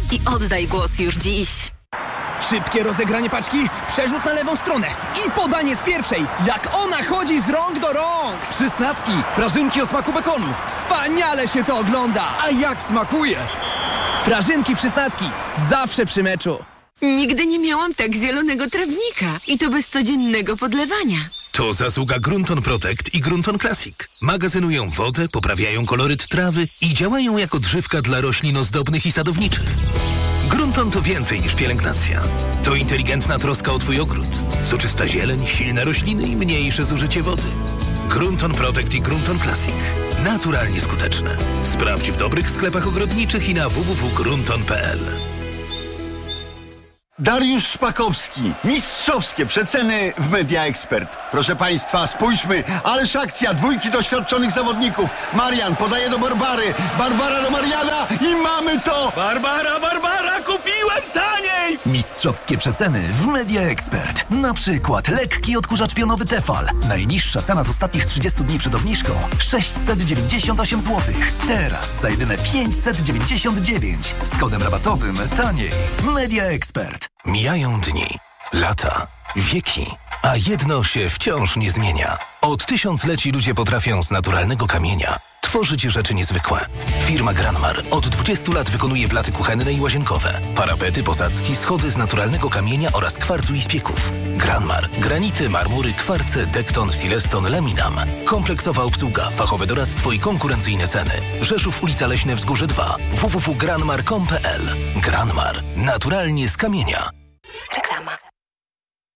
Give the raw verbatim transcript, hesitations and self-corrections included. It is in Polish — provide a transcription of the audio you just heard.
i oddaj głos już dziś. Szybkie rozegranie paczki, przerzut na lewą stronę i podanie z pierwszej. Jak ona chodzi z rąk do rąk. Przysnacki, prażynki o smaku bekonu. Wspaniale się to ogląda. A jak smakuje? Prażynki Przysnacki, zawsze przy meczu. Nigdy nie miałam tak zielonego trawnika i to bez codziennego podlewania. To zasługa Grunton Protect i Grunton Classic. Magazynują wodę, poprawiają koloryt trawy i działają jako drzewka dla roślin ozdobnych i sadowniczych. Grunton to więcej niż pielęgnacja. To inteligentna troska o Twój ogród. Soczysta zieleń, silne rośliny i mniejsze zużycie wody. Grunton Protect i Grunton Classic. Naturalnie skuteczne. Sprawdź w dobrych sklepach ogrodniczych i na w w w kropka grunton kropka p l. Dariusz Szpakowski. Mistrzowskie przeceny w Media Expert. Proszę Państwa, spójrzmy. Ależ akcja dwójki doświadczonych zawodników. Marian podaje do Barbary. Barbara do Mariana i mamy to! Barbara, Barbara, kupiłem taniej! Mistrzowskie przeceny w Media Expert. Na przykład lekki odkurzacz pionowy Tefal. Najniższa cena z ostatnich trzydziestu dni przed obniżką sześćset dziewięćdziesiąt osiem złotych. Teraz za jedyne pięćset dziewięćdziesiąt dziewięć. Z kodem rabatowym taniej. Media Expert. Mijają dni, lata, wieki, a jedno się wciąż nie zmienia. Od tysiącleci ludzie potrafią z naturalnego kamienia tworzyć rzeczy niezwykłe. Firma Granmar od dwudziestu lat wykonuje blaty kuchenne i łazienkowe, parapety, posadzki, schody z naturalnego kamienia oraz kwarcu i spieków. Granmar. Granity, marmury, kwarce, dekton, sileston, laminam. Kompleksowa obsługa, fachowe doradztwo i konkurencyjne ceny. Rzeszów, ulica Leśne Wzgórze dwa. w w w kropka granmar kropka com kropka p l. Granmar. Naturalnie z kamienia.